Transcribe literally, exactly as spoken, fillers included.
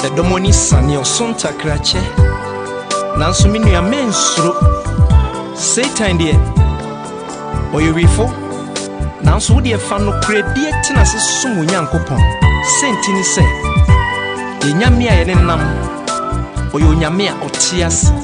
the domoni sani osonta krache nanso me nua mensuro Satan de oyewifo nanso wo de fa no kredi etina se sumu nyankopon sentini se enyame a ye nenam oyonyame a otias